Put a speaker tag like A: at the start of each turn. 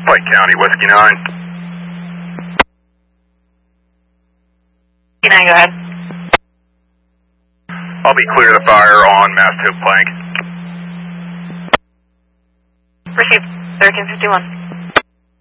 A: Pike County, Whiskey 9.
B: Whiskey 9, go ahead.
A: I'll be clear to fire on mast tip plank.
B: Received, 1351.